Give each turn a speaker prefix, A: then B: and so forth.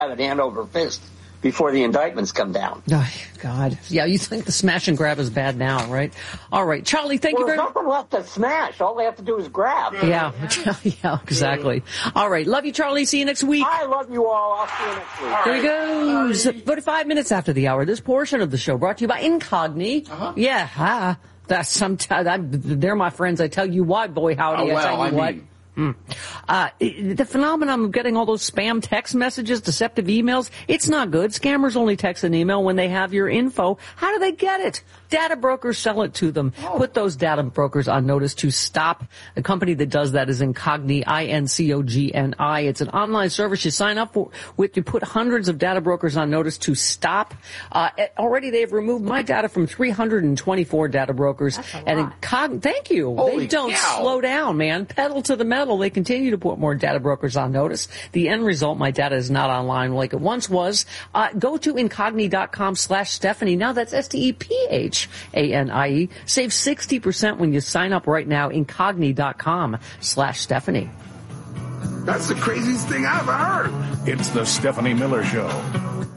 A: have it hand over fist before the indictments come down.
B: Oh, God. Yeah, you think the smash and grab is bad now, right? All right. Charlie, thank you very much.
A: There's nothing left to smash. All they have to do is grab.
B: Yeah, yeah, exactly. All right. Love you, Charlie. See you next week.
A: I love you all. I'll see you next week.
B: Here he goes. 45 minutes after the hour. This portion of the show brought to you by Incogni. Uh-huh. Yeah, that's sometimes they're my friends. I tell you what, boy, howdy. I tell you what. The phenomenon of getting all those spam text messages, deceptive emails, it's not good. Scammers only text an email when they have your info. How do they get it? Data brokers sell it to them. Put those data brokers on notice to stop. The company that does that is Incogni, Incogni. It's an online service you sign up with. You put hundreds of data brokers on notice to stop. Already they've removed my data from 324 data brokers. And thank you. They don't slow down, man. Pedal to the metal. They continue to put more data brokers on notice. The end result, my data is not online like it once was. Go to Incogni.com/Stephanie. Now that's STEPHANIE. Save 60% when you sign up right now. Incogni.com/Stephanie.
C: That's the craziest thing I've ever heard. It's the Stephanie Miller Show.